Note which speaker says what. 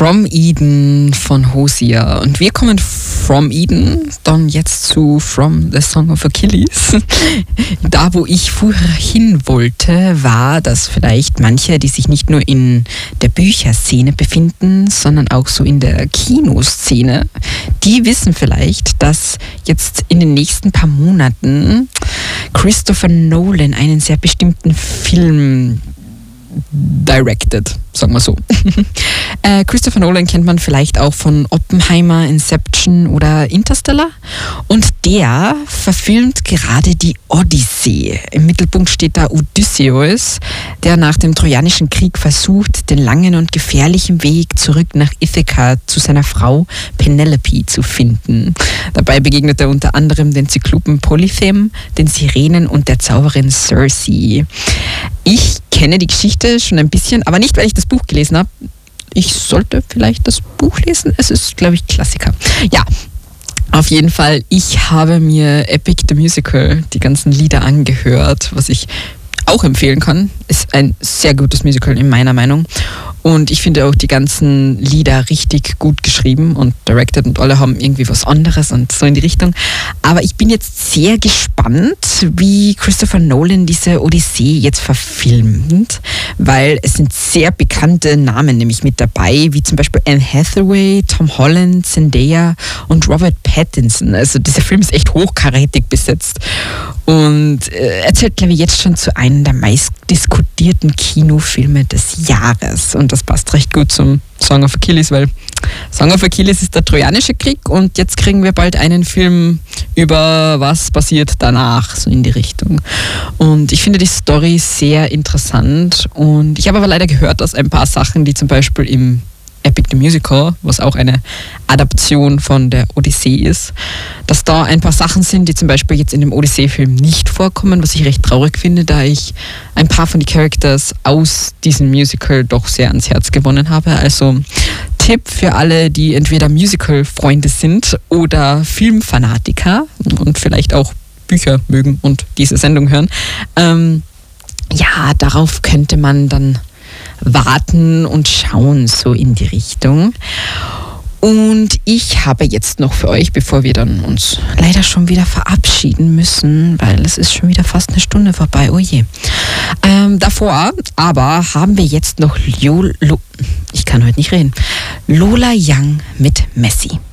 Speaker 1: From Eden von Hosea. Und wir kommen from Eden dann jetzt zu From the Song of Achilles. Da, wo ich vorher hin wollte, war, dass vielleicht manche, die sich nicht nur in der Bücherszene befinden, sondern auch so in der Kinoszene, die wissen vielleicht, dass jetzt in den nächsten paar Monaten Christopher Nolan einen sehr bestimmten Film directed, sagen wir so. Christopher Nolan kennt man vielleicht auch von Oppenheimer, Inception oder Interstellar. Und der verfilmt gerade die Odyssee. Im Mittelpunkt steht da Odysseus, der nach dem Trojanischen Krieg versucht, den langen und gefährlichen Weg zurück nach Ithaka zu seiner Frau Penelope zu finden. Dabei begegnet er unter anderem den Zyklopen Polyphem, den Sirenen und der Zauberin Circe. Ich kenne die Geschichte schon ein bisschen, aber nicht, weil ich das Buch gelesen habe. Ich sollte vielleicht das Buch lesen. Es ist, glaube ich, Klassiker. Ja, auf jeden Fall. Ich habe mir Epic the Musical, die ganzen Lieder angehört, was ich auch empfehlen kann. Ist ein sehr gutes Musical in meiner Meinung. Und ich finde auch die ganzen Lieder richtig gut geschrieben und directed und alle haben irgendwie was anderes und so in die Richtung. Aber ich bin jetzt sehr gespannt, wie Christopher Nolan diese Odyssee jetzt verfilmt, weil es sind sehr bekannte Namen nämlich mit dabei, wie zum Beispiel Anne Hathaway, Tom Holland, Zendaya und Robert Pattinson. Also dieser Film ist echt hochkarätig besetzt und erzählt, glaube ich, jetzt schon zu einem der meistdiskutierten Kinofilme des Jahres. Und das passt recht gut zum Song of Achilles, weil Song of Achilles ist der Trojanische Krieg und jetzt kriegen wir bald einen Film über was passiert danach, so in die Richtung. Und ich finde die Story sehr interessant und ich habe aber leider gehört, dass ein paar Sachen, die zum Beispiel im Epic the Musical, was auch eine Adaption von der Odyssee ist, dass da ein paar Sachen sind, die zum Beispiel jetzt in dem Odyssee-Film nicht vorkommen, was ich recht traurig finde, da ich ein paar von den Characters aus diesem Musical doch sehr ans Herz gewonnen habe. Also Tipp für alle, die entweder Musical-Freunde sind oder Filmfanatiker und vielleicht auch Bücher mögen und diese Sendung hören. Ja, darauf könnte man dann warten und schauen, so in die Richtung. Und ich habe jetzt noch für euch, bevor wir dann uns leider schon wieder verabschieden müssen, weil es ist schon wieder fast eine Stunde vorbei, oh je. Davor aber haben wir jetzt noch ich kann heute nicht reden. Lola Young mit Messi.